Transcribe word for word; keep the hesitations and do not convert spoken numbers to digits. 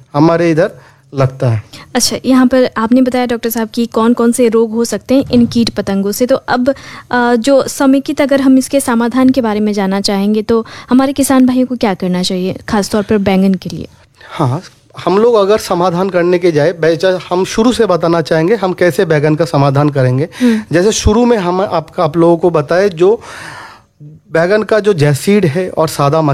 हमारे इधर लगता है। अच्छा, यहाँ पर आपने बताया डॉक्टर साहब कि कौन कौन से रोग हो सकते हैं इन कीट पतंगों से, तो अब अ, जो समेकित अगर हम इसके समाधान के बारे में जानना चाहेंगे तो हमारे किसान भाइयों को क्या करना चाहिए, खासतौर पर बैंगन के लिए? हाँ, हम लोग अगर समाधान करने के जाए, बेचा हम शुरू से बताना चाहेंगे हम कैसे बैगन का समाधान करेंगे। जैसे शुरू में हम आपका आप लोगों को बताए, जो बैगन का जो जैसीड है और सादा